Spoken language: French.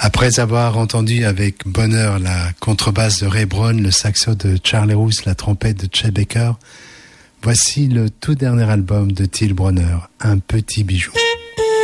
Après avoir entendu avec bonheur la contrebasse de Ray Brown, le saxo de Charlie Roos, la trompette de Chet Baker, voici le tout dernier album de Till Brunner, Un petit bijou.